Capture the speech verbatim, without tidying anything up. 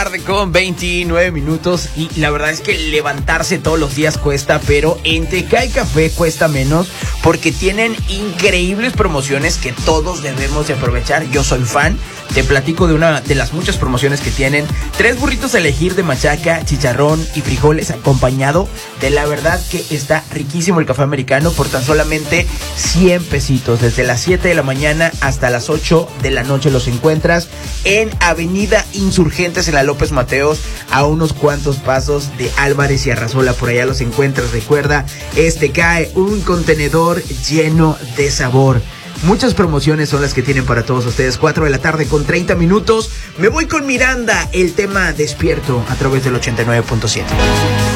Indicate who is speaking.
Speaker 1: Tarde con veintinueve minutos y la verdad es que levantarse todos los días cuesta, pero en Tecay Café cuesta menos porque tienen increíbles promociones que todos debemos de aprovechar. Yo soy fan, te platico de una de las muchas promociones que tienen. Tres burritos a elegir de machaca, chicharrón y frijoles acompañado de la verdad que está riquísimo el café americano por tan solamente cien pesitos. Desde las siete de la mañana hasta las ocho de la noche los encuentras en Avenida Insurgentes en la López Mateos, a unos cuantos pasos de Álvarez y Arrasola. Por allá los encuentras. Recuerda, este cae un contenedor lleno de sabor. Muchas promociones son las que tienen para todos ustedes. Cuatro de la tarde con treinta minutos. Me voy con Miranda, el tema Despierto a través del ochenta y nueve punto siete.